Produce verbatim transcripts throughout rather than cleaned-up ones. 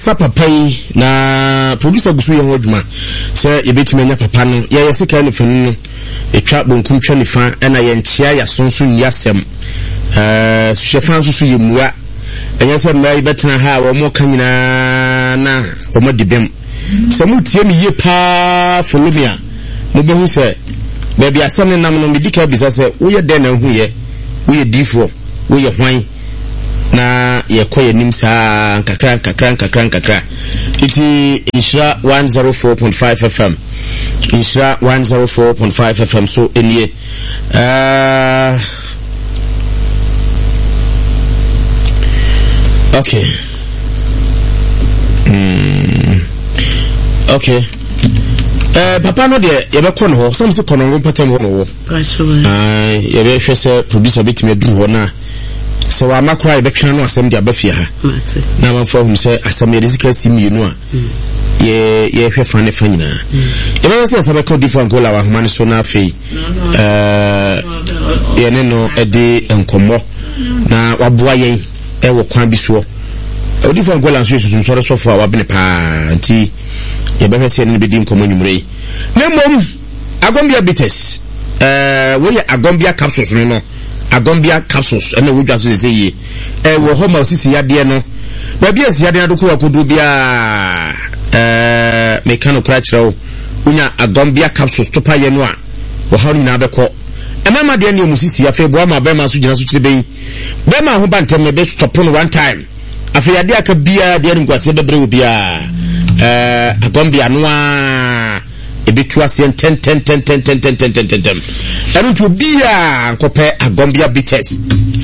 Sapapai na producer gusu ye hodwuma se yebetime nya papa no ye ye sika ne fanu no etwa bonkum twa ne fa na ye nchia ya sonso nyasem eh hwefan so so ye muwa enye se mma yebetena ha wo mo ka nyina na wo mo dibem se mutie me ye pa folomia mo behu se baby asem nam no medika bisa se wo ye den na hu ye wo ye difo wo ye hwan na yekoye nimsa nkakra nkakra nkakra nkakra iti Inshira one oh four point five F M Inshira one oh four point five F M so eniye uh okay mm okay eh papa no de yebekọ no ho some se kono ngo patam ho no wo ah yebe hwese producer betime duru ho na so wa makwa ibetwa no asem de abafia ha na manfo hum se asem ye disika simienu a ye ye hwefa ne fa nyina ye ba se sabe ko difu Angola wa huma ne so na afei eh ye ne no ede enkomo na waboa ye e wo kwan bi so difu Angola so so so so fo wa bene pa nti ye ba hwese ne be di enkomo nyumre na mom agombia bites eh wo ye agombia capsules no no agombia capsules ene wodwa so se yi e wo homa osisi yade no ba bia si yade na dokwa kodu bia eh mekano kra kirawo unya agombia capsules topa ye no a wo ha ni na abekọ emema de ne musisi afa bo ama ba ma so gina so kire ben ba ma ho bantem me be stop no one time afa yade aka bia de ne kwase bebre wo bia eh agombia no a ebitua ten ten ten ten ten ten ten ten ten ten enu to bia nkope agombia bites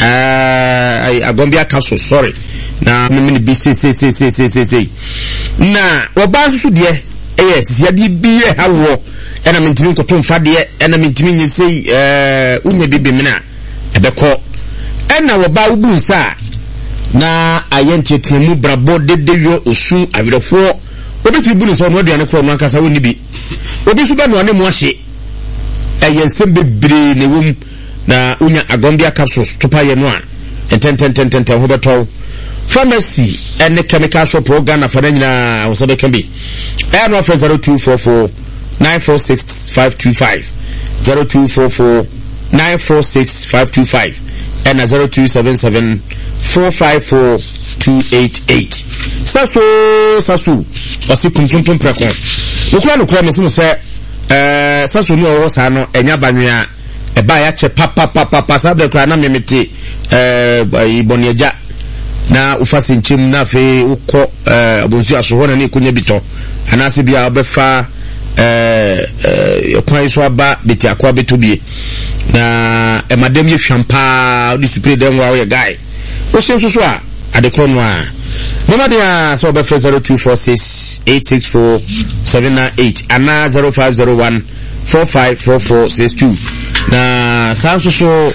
eh agombia capsule sorry na me bi se se se se se se na oba so de yes ya di bia hawo ena mentimi nkoto mfa de ena mentimi nyesei eh unya bibi mena ebekọ ena oba ubu nsa na ayentetiemu brabo dedeyo osu awerefo obeti bu ni so no aduane ko no akasa woni bi obi so ba no ne mu ahye eyensem bebre ne wom na unya agombia capsules topa ye no a ten ten ten ten ten ho beto pharmacy and chemical shop organ for nyina wo so be kan bi e no for zero two four four nine four six five two five zero two four four nine four six five two five and zero two seven seven four five four two eight eight saso saso osi kuntuntum preko ukura nukura mesimu se eh saso ni owo sa no enya banwea e ba ya che papa papa papa sabe kura na memete eh iboniaja na ufasi nchim na fe ukọ eh abonsu aso ho na ne kunya bito anase bia obefa eh eh kwan so aba beti akwa betobie na e madam ye hwampa odi spray dem wa we guy o sem so so a adekronwa mama dia so be zero two four six eight six four seven nine eight ana zero five zero one four five four four six two na sam so so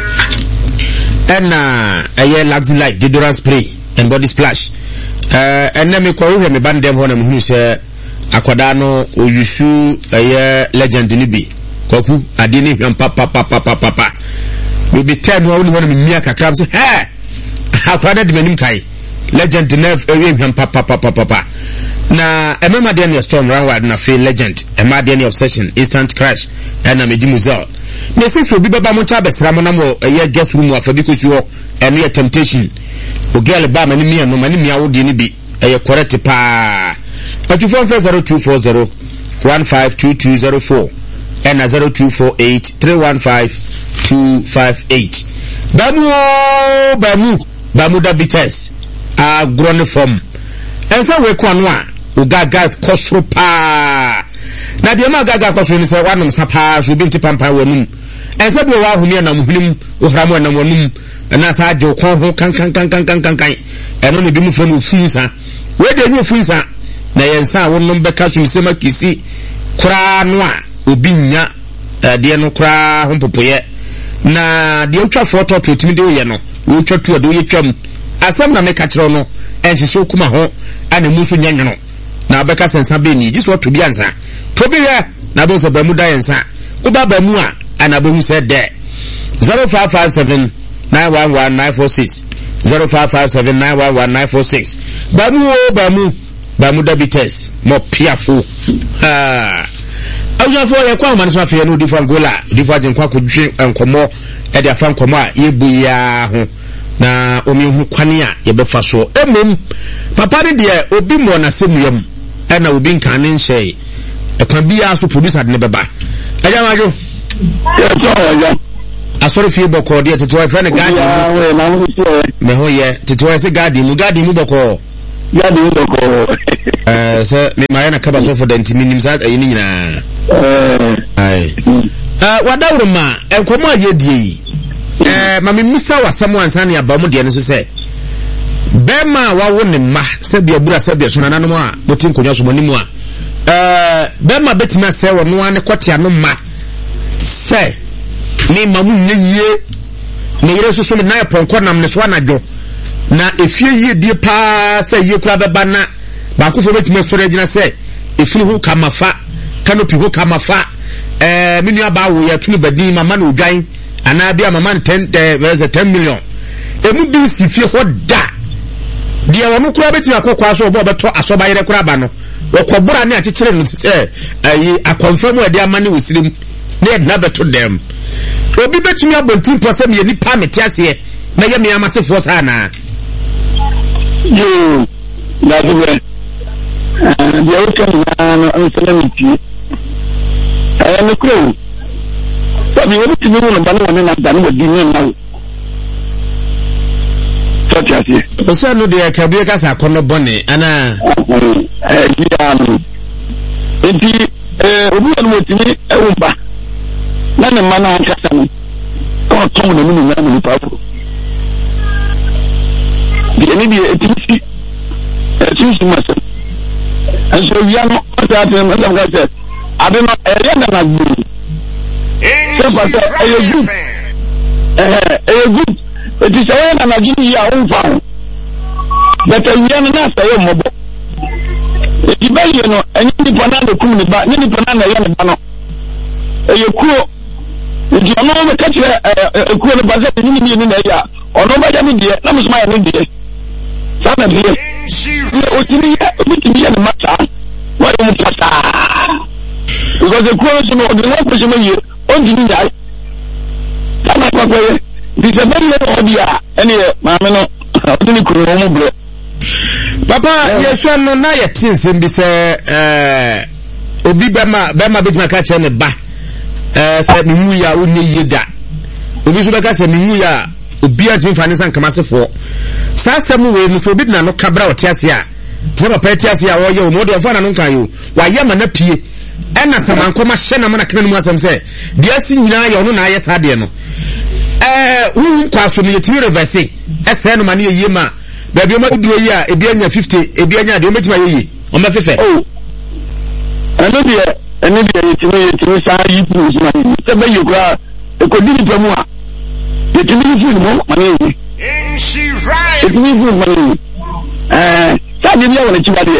ena aye Luxy Light deodorant spray and body splash eh ena me ko we me bandem ho na me hunu se akwada no oyusu aye legend ni bi kwaku ade ni hwam papa papa papa we be ten wo ni ho na me mia kakra so he akwada de manim kai legend nerve ewe hwam papa papa papa na emema de ne storm ranward na fe legend emema de ne obsession instant crash na me di muzel me se so bi baba mo cha besra mo na mo eye guest room afa bi ko si ho ene ye temptation o girl ba mani mi no mani mi awodi ni bi eye correct pa atu phone zero two four zero one five two two zero four and zero two four eight three one five two five eight bamu bamu bamu da bites a grown form ensa we kwa no a ogaga kosro pa na de ma gaga kosro ni se wanum sapa so binti pampa wanum ensa bi wa huni na muhlim ohramu na wanum na sa ajo kon ho kan kan kan kan kan kan kan eno ne bi mu fenu funsa we de ni funsa na yensa wonum beka so misema kisi kura no a obinya de no kura ho popoye na de otwa foto to timi de ye no wo twa to de ye twam asem na meka kire no enhyeso kuma ho ane muso nyanyono na abeka sensa be ni jiso to bi ansa to bi ya na bo so ba mu da yensa uba ba mu a ana bo hu se de zero five five seven nine one one nine four six zero five five seven nine one one nine four six. Bamu o bamu bamu dabites mo piafo. Ah. Awuja fo ye kwa man so afia no different gola different nkwa ko dwe enkomo e de afa nkomo a ye bu ya ho na omi hu kwane a ye befa so emom papa ne de obi mo na semuyam e na obi nkan ne nhye e kan bia so producer de ne beba aja majo ye so ya asori fi boko de tete wa fa ne gadi me ho ye tete wa se gadi mu gadi mu boko gadi mu boko eh se me ma na kaba so for the minim sa ayi ni nyina eh ai eh wadawruma enkomo aye die eh mama misa wasamo ansane abamu de ne so se bema wawo ne ma se bia bura se bia so nananom a botin konwa so manimu a eh bema betima se wo no ane kotia no ma se ni mamu nyeye ne yere so so me na ponko nam ne so anadwo na efie yie die pa se yie kura beba na ba ko fo betima so regina se efiri hu kamafa kanopi hu kamafa eh minu aba wo ya tunu badi mama na odwan ana bia mama ten eh ten million emu bi si fie ho da dia wono kura beti akokwa so obo beto asoba yere kura ba no wokobura ne akekere no se ayi akonfirm we dia mane wosirim ne na beto dem obi betumi abontin posem ye nipa metiase na ye me amasefo sa na yo na duwe dia o kan na no anselamiti eh me kuro sabi wo ti mi no ba no na da no di ni na Tatiasi. Osa no de akabuye kasa kono bone ana eh dia no. Enti eh obi no motimi e wumba. Na ne mana kasa no. Ko tom no mu na mu papo. Di eni di etisi. Eh tusi masa. Anso ya no ata ata mo da kasa. Abi no e ya na gbu. Se pasa e yo gbu. Eh e yo gbu. It is a na Nigeria ya unfa. But we are not say mobo. It be you know, any pana de kum ni ba, ni pana na ya ni ba no. E yekuo. It you know me catch e kuo no ba ze ni ni ni na ya. Ono ba ja mi die, na mo sma ya ni die. Sa na die. O ti ni ya, o ti ni ya ni mata. Wa yo mata. Because the kuo so no, the one person you, on di ni ya. Sa na kwa kwa this is very odia any maame no odini kuro mu bro papa yesu no na ye tinsen bi se eh obi bema bema betima ka che ne ba eh se mimu ya onye yeda obi so beka se mimu ya obi a tin fa ne san kamasefo sa sem we mu so obi na no kabra otiase a se papa tiase a wo ye o mo do fa na no kan yo wa ye ma na pie ena samankoma hye na mo na kana mu asem se dia si nyina ye ono na aye sade no eh wu kwa so ne tiri reverse ese no mane ye ma ba bi o ma duo yi a e bi anya fifty e bi anya de o metima ye yi o ma fefe oh eno de eno de yetimi yetimi sa yi pu ma ni se ba yi kwa e ko dini pamu a yetimi fu ni mo mane yi in she right yetimi fu mane eh sa de ya wona chiwade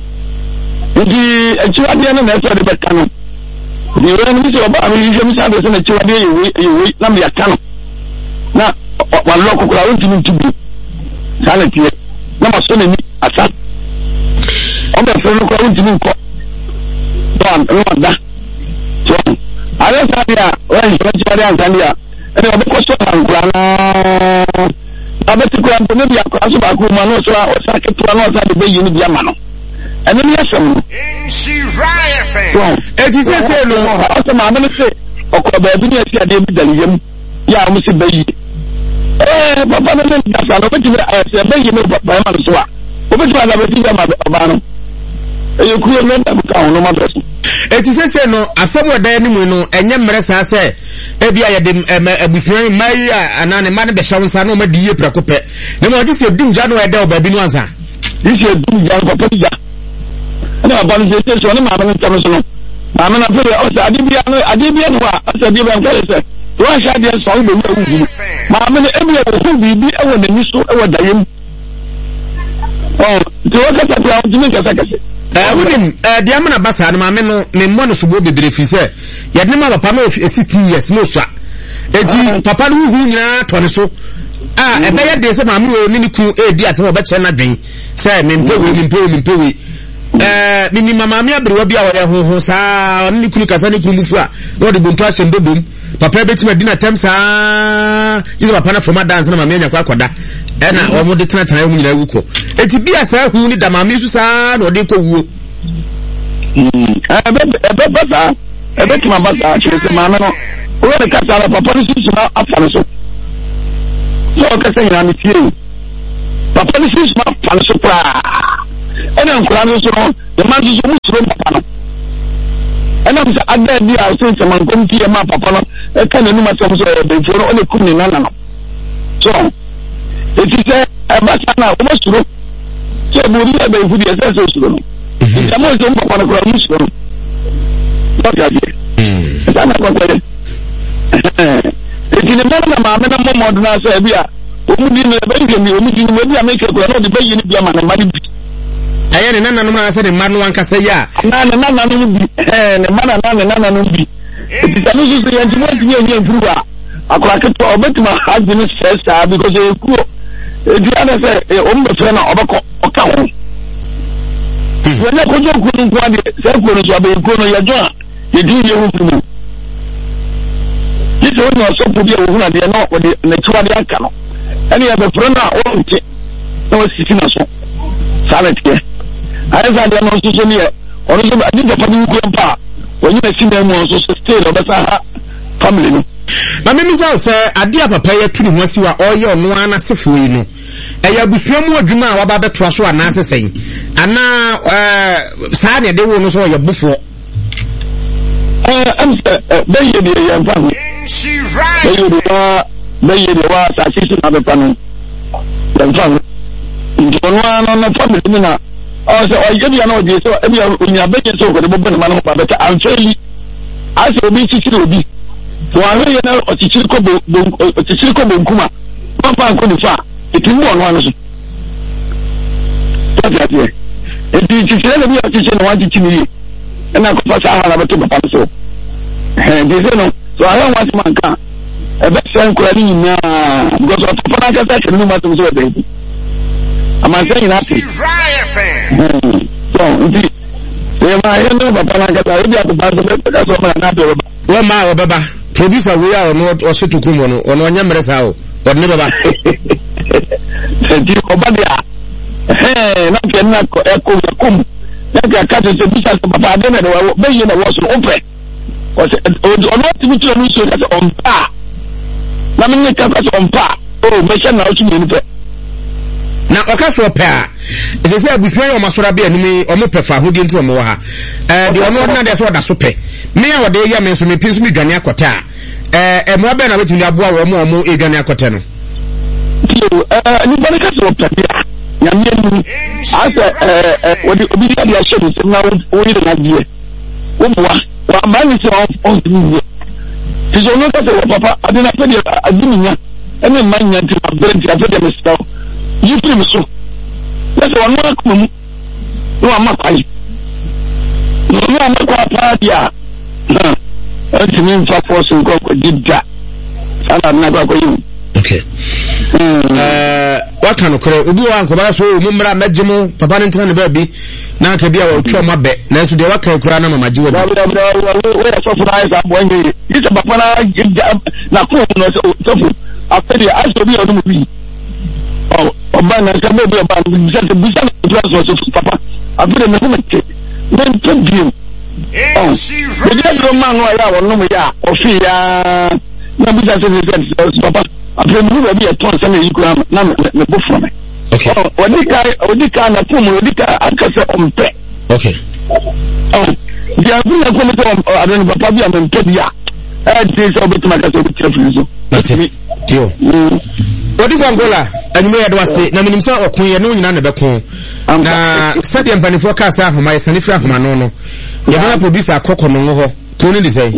ndi chiwade no na so de betano di wen mi so ba mi je mi sa de so na chiwade yi yi na mi yakano na wallo ko kula wonti min tibu sala tiye na ma so na ni asa o be so no ko wonti min ko don no da so ale sa dia wa ni so tiare an sandia e o ko so an kula na abeti ko an to bi akwa so ba ko ma no so o sa ke to no sa de be yi ni bia ma no ene ni asem in she right e ti se se no o so ma ma se o ko ba bi ni ati ade bi daliyem ya mo se bayi eh papa na le da sa no beti se bayi no ba ma so a o beti na beti ya ma ba no e ku yo na ka no ma beti e ti se se no asem odan ni mu no enye mmere sa se e bia ye de abufuan mai anane ma ne be shawo nsa no ma di ye prakope ne mo ji se dum ja no e da oba bi no ansa di se dum ja papa di ja ana ba ni se so ne ma ma nta so no ma ma na pe o sa adi bia no adi bia no a sa di ba nka se wa sha dia so be wu ma ma ne ebi e hu bi bi e wo na ni so e wo da yem oh to wa ka ta ta o jimi ka sa ka se eh wunim eh dia ma na basa na ma me no me mo no subo bebre fi se ye de ma papa no sixteen years no so eti papa no hu nyina to ne so ah ebe ya de se ma me ni ni ku e di ase oba che na dwen se me mpewe me mpewe me mpewe eh mini mama me abrewa bia wo ye ho ho saa ni ku kasa ni ku mufu a no de buntu ahye ndodom papa beti ma dina tem saa jizo papa na from dance na mama nya kwa akoda e na omo de tena tena mu nyina wuko eti bia saa hu ni da mama su saa na ode ko wuo mm ebe ebe basa ebe kima basa chese mama no o le kasa la papa ni su na afa no so so kasa nyina ni tie papa ni su na afa no so pra ena nkura no so no the man so mu suro papa no ena bisa ada dia so se man kom tie ma papa no e ka na numa so so be foro o le kum ni nana no so eti se e ba sana o mo suro so bu ri e be fu dia se so suro no e mo so papa no kura mu suro no ya je mm sana ko ko eti ne ma na ma me na mo mo do na so e bia o mu di ne be nge mi o mu di ne bia me ke ko no de be yi ni bia ma na ma di aye ne nana no ma se de ma no anka se ya na na nana no bi eh ne ma na na nana no bi ti ta no so ya ntimo ntimo enye improve akora ke to obetima has been stressed because e ku e di ana se o mbe fere na obako oka ho we na ko jo ku ni kwa de se ko no so abe ko no ya jo ye di ye hu mu ti to no so pu bi e hu na de no o de na tuwa de aka no ani ya be fere na o nke no sisi na so salet ke ayza de no so so ni ono so adi da fadi ku empa wonyi na sinna mu so so stay no besa ha family no na me misa se ade papa ya tuni ho asiwa oye ono ana sefo yi no eya busua mu adwuma a waba beto so ana sesen ana eh saa ne de wo no so ye bufo eh am be ye de ya fa be ye de wa be ye de wa sa sisi na be pa no ya fa njono ana na family ni na o se o ye bia na o je so e bia onya be je so ko de bo na ma no ba beta amfeli ase obi titi obi so ahwe ye na o titi ko bo o titi ko bo nkuma papa ko ni fa eti mu ono ano so tata tie eti titi na bi o titi na wa titi ni e na ko pa sa ha na beto papa so eh de se no so ahwe wa ti man kan e be se nkura ni na because of papa na ka sa ni ma so so de I'm saying that. So, indeed, they are not a Panaka, they are the Bank of Manado. Well, my Baba, producer, we are not also to Kumono, or no Yamresao, but never back. Obadia, hey, not Yanako, Echo, Kum, like a cat is a business of Papa, then I was open. Was not to be to on par. Naming the on par. Oh, mission now to me. na okaso pa ese se abusua yo masora bia nimi o mepefa hodi ntu o mo ha eh de ono na de so da so pe me a wode ya me so me pinsu mi dwane akota eh e mo be na betimi aboa wo mo mo e dwane akote no eh ni bane ka so pa bia ya me mu asa eh wodi obi ya dia shedu so na wo ni na die wo boa wa ma ni so on ni ti so no ka so papa adina pe dia adiminya ene manya ti abere ti abere me so you feel so that's one more come no am kwai no am kwa padia ha enti ni fa force nko ko dida sana na kwa ko okay eh waka no kore obi wa nko bara so mu mra magemo papa ne ntena ne ba bi na ka bia wa twa mabe na so de waka kura na mama jiwa we so for eyes am when you this papa na na ko no so so after the aso bi odum bi oh oba na ka be oba bi se bi se na so papa after me me ke men to dim oh the day man no ya wo no ya o fi ya na bi se se papa after me be e ton se me yikura na me bo from me okay oh odika odika na pum odika akase ompe okay oh dia bi na ko me to adon papa bi am to dia eh this obetuma ka so bi traffic so that's it yo odi fangola anime ya dwase na minim sa okun ye no nyina ne bekon na sade mpanifo ka sa ahoma ye sanifra ahoma no no ye bana producer akoko no ho ko ni disai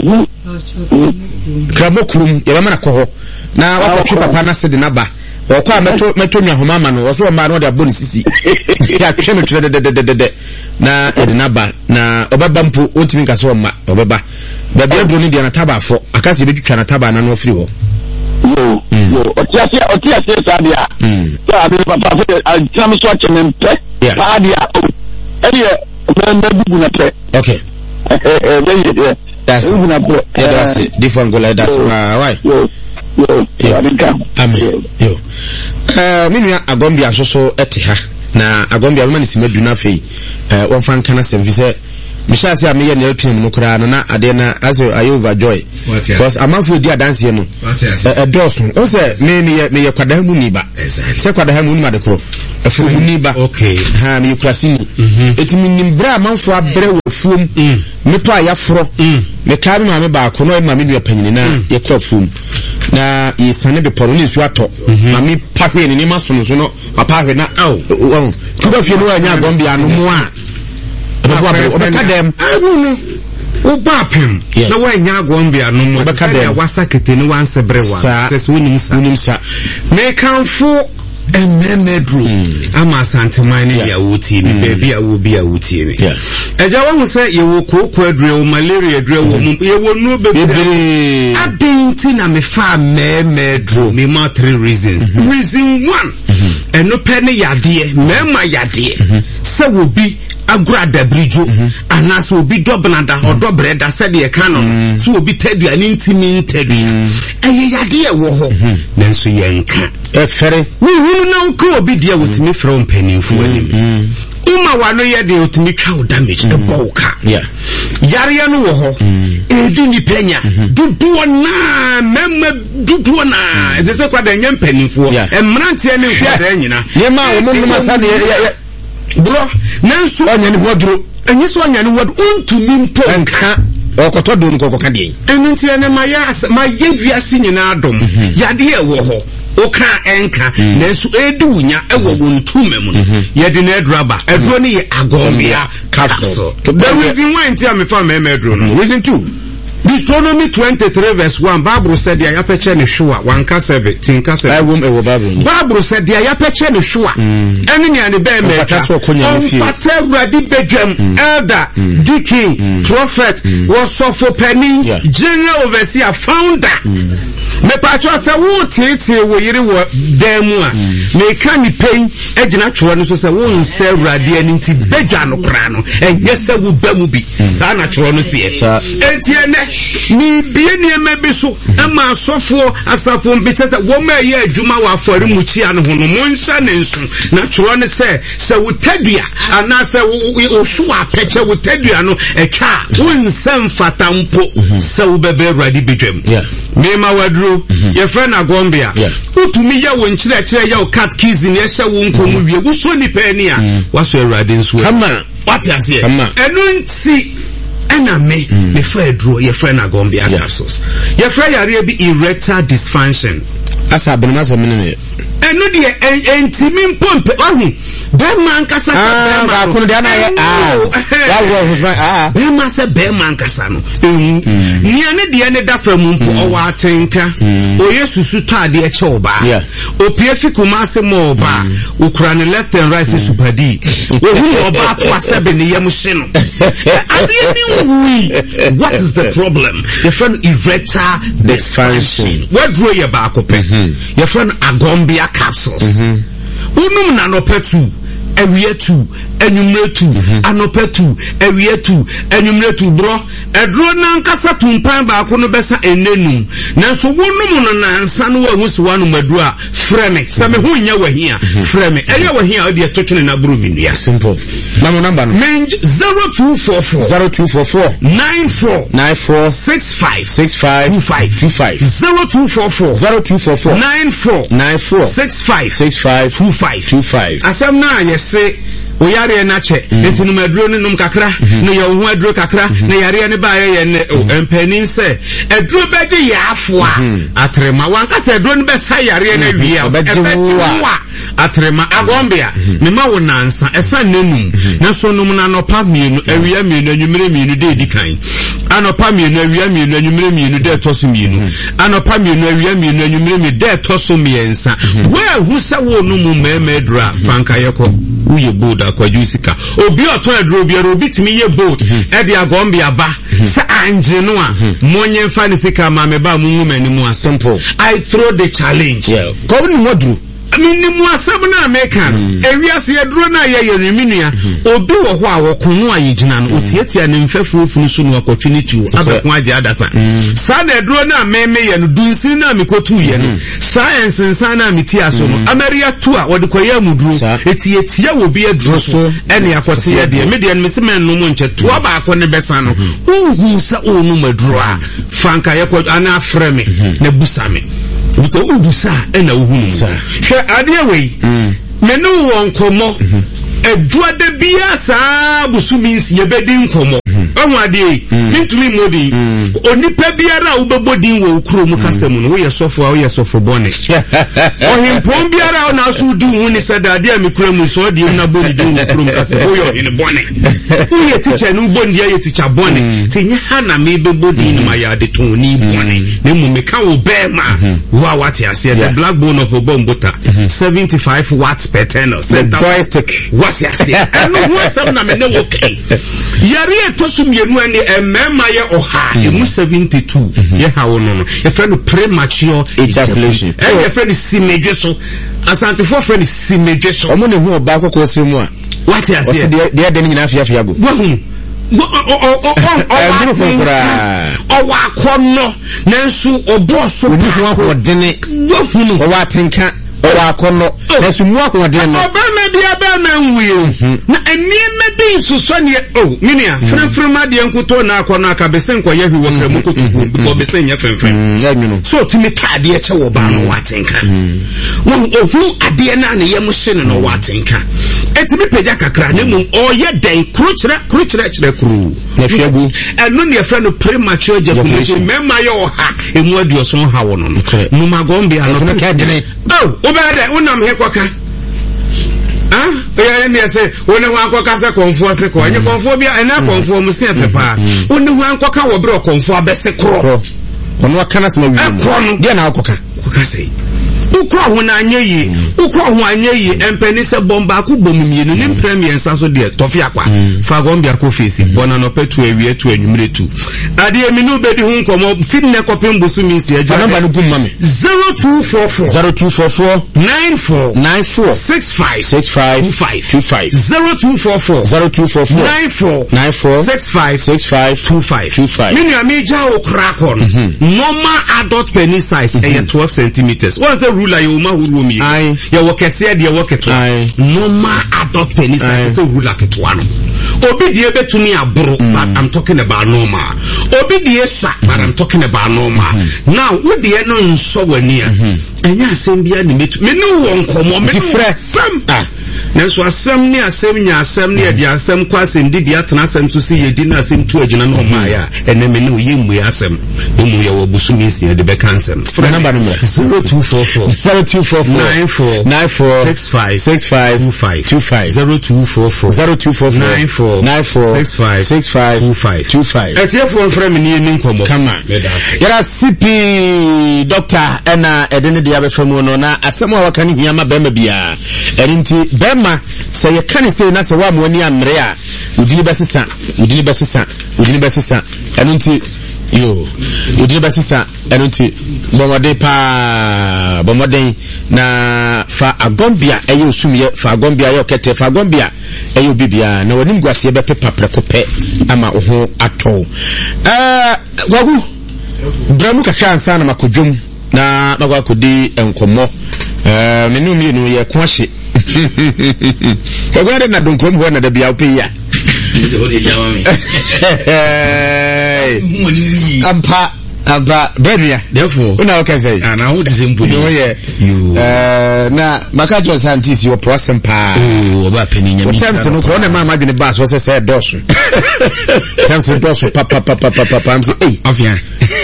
krabo kurum ye bana ko ho na wakotwe papa na sede na ba okwa meto meto nwa homa ma no so ma no de aboni sisi ya twe no twe de de de de na ede na ba na obaba mpo ontimi nka so ma obaba ba bia do ni de na taba afo akase be twitwa na taba na no ofiri ho yo yo otiasia otiasia sadia so abi papa fe ajam so achemempe sadia eye me bubu na pe okay eh eh that's that's it different goal that's why yo yo amen yo eh minua agombia so so ete ha na agombia ma nisima duna fei eh wonfa nkana service Misha say me na etu mu kura no na ade na aso ayo overjoy because amafo di adanse no e dosun o say me me me ye kwada mu ni ba say kwada mu ni ma de kro afu mu ni ba okay ha me kurasini etimi nimbra amafo abre wo fuom me to ayafro me ka me ma me ba ko no ma me nua panyini na ye kro fuom na ye sane be poro ni su ato ma me pahwe ni ma so no so no papa hwe na aw kuba fie no anya gombia no mu a obeka dem no ubapem na wanya agombia no mo obeka dem wasakete ni wansebrewa sese wonim sa wonim sa me kanfo ememedru ama asanteman ni ya wuti ni baby a wo bi a wuti ni eja wo se ye wo kokko adure wo malaria adure wo ye wo no bebere abenti na me fa memedru me ma three reasons reason one eno pe ne yade me ma yade se wo bi agura dabrijo anaso obi dobnada odobreda said ye canon so obi tedua ni ntimi tedua eye yade e wo ho nanso yenka e fere we hunu na nko obi dia wotimi from penifo anim uma wano ye de otimi twa damage e boka yeah yare no wo ho edi ni penya duduo na mema duduo na e se kwa da nyem penifo e mrantie ne kwada nyina ye ma wo mo ma sa ne bro nanso anya ni hodro enyi so anya ni wod untumi mpo nka okoto do nko koka de enu ntie ne ma ya ma ye wiase nyina adom yade e wo ho oka enka nanso edunya e wo wontume mu no ye de na edraba edro ne ye agombia capsule to the reason why ntia me fa me medro no reason two Deuteronomy twenty-three verse one Bible said dia ya peche ne hwa wanka seven tinka seven I wom e wo Bible Bible said dia ya peche ne hwa eni ne ane be me ka on fata radi bedwam elder deacon prophet wasofo pani general overseer founder me pacho se wo tete wo yire wo demu a me ka ni pen egina tworo no so se wo nse radi ani nti bedwa no kra no enye se wo bamu bi sa na tworo no se enti ene ni bie ni emebi so ama asofo asafo mbiche se wo ma ye adwuma wa afori muchi an ho no monsa ne nso na tworo ne se se wo tadua ana se wo so apeche wo tadua no etwa wo nsem fatampo se wo bebe radi bedwam me ma wadro ye friend agombia utumi ya wo nchire kire ya o cat keys ni e hye wo nkomu wie wo so ni pa ni a waso awrade nso kama what you say enu nti ena me me fa dro ye friend agombia capsules ye friend yare bi erectile dysfunction asa benema se menene enu de entimi mpompe ohu be man kasa ka be man ko de na ah ya wo hu friend ah be man se be man kasa no ehu ni ane de ne da fra mu mpo o wa atenka o yesusu tade e che oba o pie fikuma se mo oba o kura ne left and right supadi o hu oba to asabe ne yam hye no what is the problem your friend erectile dysfunction what draw your back up your friend agombia capsules unum na no petu ewie tu enyumre tu anope tu ewie tu enyumre tu bro edro na nkasa tumpan ba ko no besa enenum nanso wonum no na nsa no wa husu wanu madu a freme se me hu nya wahia freme eya wahia odi etotwene na buru minua simple na mo number no menj zero two four four zero two four four nine four nine four six five six five two five two five zero two four four zero two four four nine four nine four six five six five two five two five asem na yese o yare na che enti no maduro ne num kakra ne ye ho aduro kakra ne yare ne ba ye ne empani se aduro beje ya afo a atrema wanka se aduro ne be sa yare na wi a beje atrema agombia me ma wo nansa esa nenum na so num na nopa mienu awia mienu anwumere mienu de edikan anopa mienu awia mienu anwumere mienu de toso mienu anopa mienu awia mienu anwumere mienu de toso miensa we hu se wo num mema adura fanka yeko uye bold akwaju sika obi oton aduro bi ro bitimi ye bold e de agombi aba sa anje no a monye fa ne sika ma me ba mu mani mu a simple. I throw the challenge. Yeah. Ko ni modru. I mean, ni mu asem na America ewiase yedro na ye ye reminua obi wo ho a wokonu ayigina no otietia ne mfefu ofunu so no opportunity abekon age adasa sa na edro na meme ye no dunsin na mikotu ye no science nsan na meti aso no America tu a wode koye amuduro eti etia wo bi edro so ene akote ye de me de me se men no mo nche to ba akọ ne besa no uhu sa onu maduro a franka ye ko ana freme na busame because ubusa ena uhunu hwe ade we me no won komo edua de bia saa busumi nsi ye bedi nkomo onwa ade ntumi modi onipa biara ubebodin wo ukuro mu kasem no wo ye sofo wo ye sofo bone ohimpon biara na so du hu ni sadade amikura mu so de na bodi din wo ukuro mu kasem wo ye hin bone wo ye teacher no bondi ye teacher bone tinye ha na me bebodin ma ya de ton ni bone ne mu me ka wo be ma wo what ya say the black bone of obombota seventy-five watts per tenor joystick what ya say and no some na me ne wo kai yare etosu mienu ani emema ye oha emu seventy-two ye ha wono no ye friend premature ejaculation e ye friend simedwe so asante for friend simedwe so omo ne hu oba akoko se mu a what ya say de de de nyina afia afia go wo hu o o o o wa kono nanso oboso ni hu akodene wo hu no o wa tinka o wa kono nanso mu akodene no obama bia ba na nwie na enieme bi suso ne o minia fremfrema de enkuto na akono aka besen kwa yehi wo kremu kutu ko besen nya fremfrem ya nyino so timi tade e che wo ba no watenka wo ohu ade na ne yemu hye no watenka etimi peja kakra ne mum oye den kruchira kruchira chire kru na fiagu eno ne friend no premature ejaculation mema ye oha emu aduoso ha wo no no magombe ano no ka dene oh obede unam he kwaka ah oya ne say wona ho ankoka se konfo se ko anye konfo bia ena konfo mu se pepa woni ho ankoka wo bre konfo abese kro ono akana se ma wi dia na akoka koka sei ukwa ho na anye yi ukwa ho anye yi empeni se bomba ku bomumienu ni premier nsa de tofi akwa fa gombia ko fesi bona no petu ewie tu anwumre tu ade emi no bedi hu nkomo fitne kopem busu mi si aja number no gum mame zero two four four zero two four four nine four nine four six five six five two five two five zero two four four zero two four four nine four nine four six five six five two five two five mini amija okrakon normal adult penis size e twelve centimeters what's the rule you ma huru mi ai ya wokese de woketo normal adult penis size so rule aketwa no obi die betumi aboro but I'm talking about normal obi die sa but I'm talking about normal now wo die no nso wani a enya asem bia ni metu me no won komo me different sam ah nanso asem ni asem nya asem ni de asem kwa asem di di atena asem so se yedi na asem tu agina no ma ya ene me no ye mmu asem mu ye wo busu mi si de be cancel number number zero two four four zero two four four nine four nine four six five six five two five two five zero two four four zero two four four nine four nine four six five six five two five two five etiefo frame ni ni nkomo kama yara C P doctor ena edene dia be famu no na asem a waka ni hia ma bema bia erinti bema se ye kan se na se wa mo ni amre a udini basisa udini basisa udini basisa enunti yo udini basisa enunti bomode pa bomode na fa agombia eyo osumye fa agombia yo kete fa agombia eyo bibia na wonim guase be pepa prekope ama oho ato eh wagu bramu kakra ansa na makodwom na magwa kodi enkomo eh menu mi no ye kwahye Ogwade na donkom ho na da bia ope ya. Ampa aba beria therefore una okay say and I want to say you you eh na makajo scientist your process pa oh oba peni nyami times no ko na mama dwene ba so say dosu times dosu pa pa pa pa pa pa am say eh afia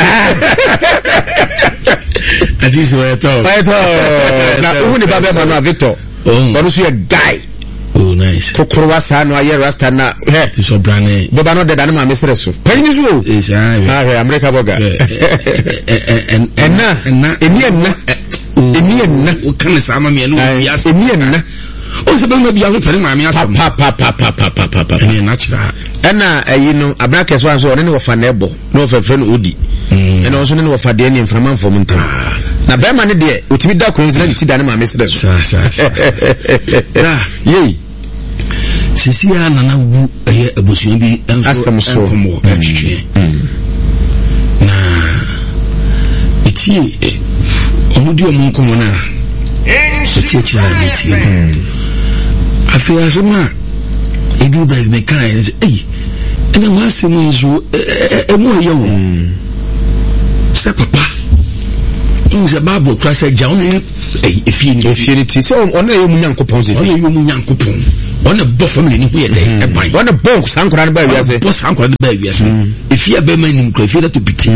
at this way talk right na who ni baba manu Victor oh but so a guy oh nice kokoro sa no aye rasta na he to so brane baba no de da na ma mesere so pani so is ah America boga en enna enna eni enna eni enna o kan sa ma me no yes eni enna o se be ma bia so pere maame asem pa pa pa pa pa pa pa pa ni natural ena ayi no abraka so anso ne wo fa na ebo no fa fre no odi ena so ne wo fa de ne mframa mfom ntam na be ma ne de otimi da koinzi na ti da ne maame sere so sa sa sa yei sisi ya nana wu eye abusuan bi asem so komo atwetwe na iti onu di omo komo na iti iti na iti afi asema edu ba me kan eh ena ma asem zo emu ye wo se papa nze babo kwa se ja onu eh efi ni efi ni ti se onu ye mu nyankopon se onu ye mu nyankopon on a buff family ni huye dey e ban on a bonk sankora na ba wiase boss sankora na ba wiase if you be man nim ko if you to biti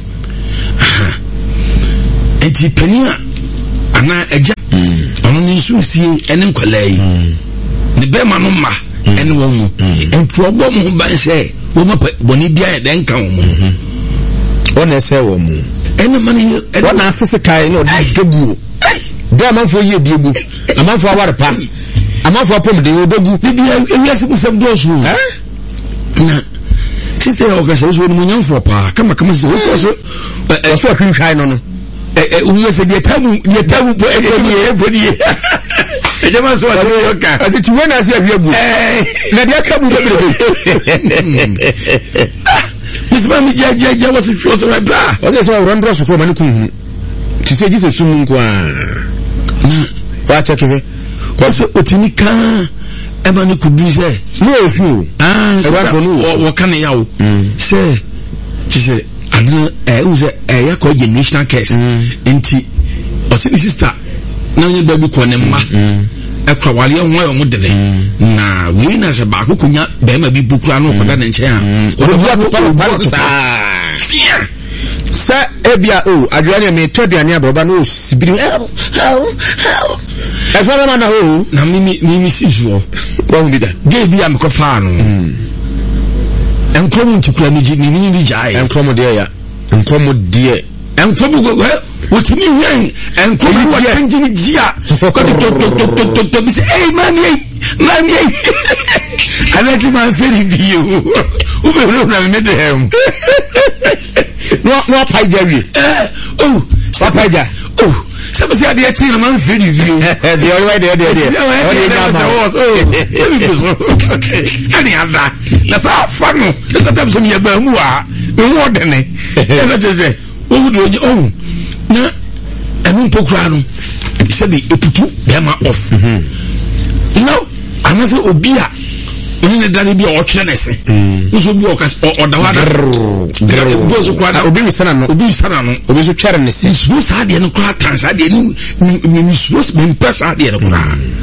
aha enti pania ana eja ono ni su sie ene nkwalai ne be ma no ma ene wo mu enti obo mu ban se wo ma boni bia e den kan wo on ese wo mu ene man ye on asese kai no dogu da man fo ye diegu aman fo aware pa amafo apom de odogu bibia ewiase musem dosu eh na sister okase so ni munyamfo pa kama kama se ko so e so ahwehwai no no eh uwiase de tabu de tabu po e de po de e jama so wa yo ka ati ti wona se ahwebu eh na de akabu de misma mi ja ja ja was feel so right bra o se so rondro so ko mani kun ti se jise sumu nko a wa chekeve so otini kan eba ni kudu se no fu ah so wo kan ya wo se ti se adna eh u se eh ya ko national case enti o se sister na onye baby ko ne mma e kwa wale ho ayo mo dede na we na se ba ko kunya be ma bi bukura no ko da ne nche ha o bi ato pa sa sa ebia o adwane me toduane abroba no sibiri how how e fara ma na o na mimi mimi sijuo wa hu bida ge bia me ko fa no enkomo ntikura ni ji ni ni di jai enkomo de ya enkomo de enkomo go wotimi wen enkomo wa tanjini jia ko to to to to to bi se eh man eh man eh alati man feri bio o be ro na me de hem no no paijawi eh oh papaja oh sabe se ade ati na man feri bio the only way there there there only na oh sabe biso ani anda na sa fanu na sa tabso mi ba mu a me wo de ne e na tese o do oh na enu pokura no se be eputu be ma off no anase obia ni dani bi o twene se nso bi o kas o dawada bo so kwada obi wisana no obi wisana no obi so twere ne se so sa de no kra tansa de ni ni so me pesa de no kra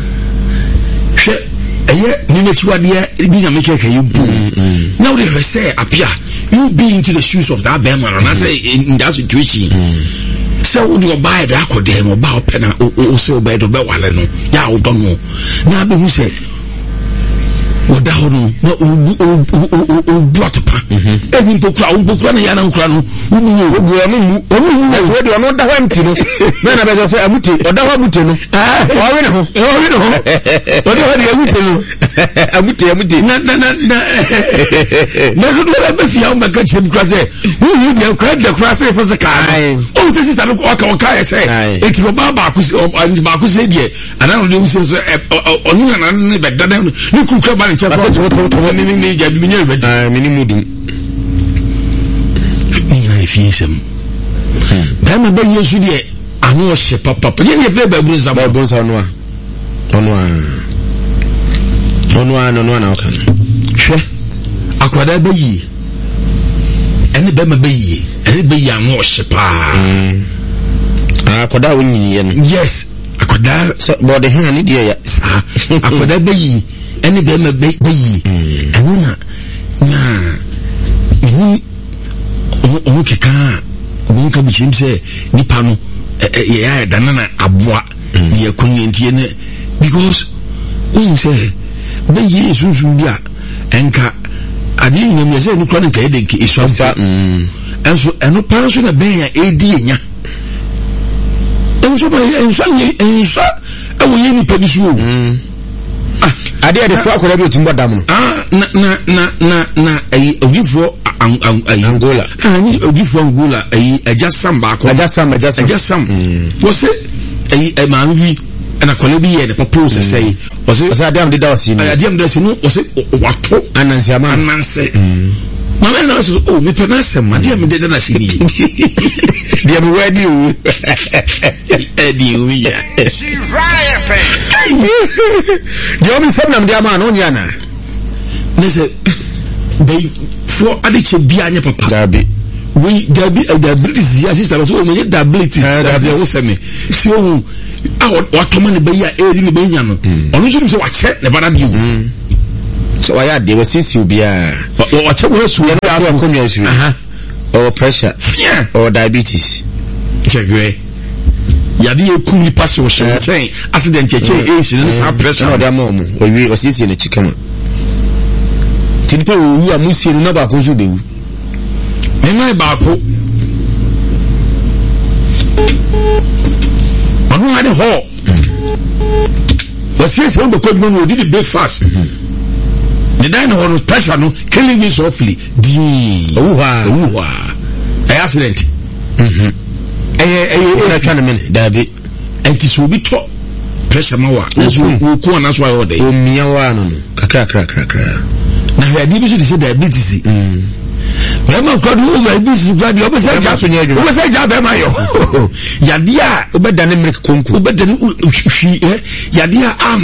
hwe eye ni me chiwade bi na me keke you now they say appear you be into the shoes of that bear man and I say in that situation so would you buy that ko dem ba open na o se o buy do be wale no ya o don no na be hu say oda hono na obu obu obu atapa ebi mpokura ompokura na ya na nkura no ubu obu anu mu obu wo de ono da ho empty no na na be say amuti oda ho amuti no ah o we no o we no o de ho de amuti no amuti amuti na na na na do do be fia o maka chem kura say wu wu de kura de kura say for saka o say sister no o ka o ka say enti ba ba ku ba ku say de ana no de wu say so onu na na be dada ni kura ba Asa to to to ni ni ja bi nyɛ bɛdi ah mini mudum ni na efisem ba ma ba yesu de anu hye papa pa ni fe ba bunza ba bunza no a ono a ono a no no na okan hwɛ akwada ba yi ene ba ma ba yi ene ba yi anu hye pa ah akwada wo nyi no yes akwada so body hand ni de ya akwada ba yi ene be ma be yi enu na na ni o keka o nka bi chim se nipa no ye ya da na aboa ye kunni ntie ne because o say be yi sunsun bia enka ade yin me se ni kro ne ka ede nke iso afa enso eno pa so na ben ya edi enya enso ba enso enso e wo ye ni pa bi so ade ade fo akola bi otimbo dam no ah na na na na na ai odifo Angola ah ni odifo Angola ai ajasam ba ko ajasam ajasam ajasam wo se ai ai ma wi ana kola bi ye ne propose say wo se asa dem de da osi ni dem da si no wo se wato anansi ama anansi mama na so oh me pena sem ma dem de na si ni dem ready o edi o ya she right fe dem mi sem na dem ama no nya na ne se they for adiche bia anya papa dabi we dabi ability ya sister so we get ability dabi wo se me si o ah what man be ya eri ni be nya no onu so wa che ne bana bi o so wa ya de we sisi obia wa che we su na ya ko mi su aha or pressure or diabetes chegwe ya di ekum ni pass wo she chain accident che chain e shi na sa pressure no da mo mo o wi o sisi na chikama tinipa wu amusie no na ba ko so bewu me mai ba ko onu ade ho was yes on the code no did it breakfast the dine on pressure no killing me softly di owa owa ay accident mhm eh eh pressure na me dabi enti so bi to pressure ma wa so wo ko na so ayo dey o mia wa no kakra kakra kakra na ya di bi so dey diabetes mm Mama ko do over this radio o be say ja so nya o be say ja be ma yo ya dia o be dane milk konku o be dane hwi eh ya dia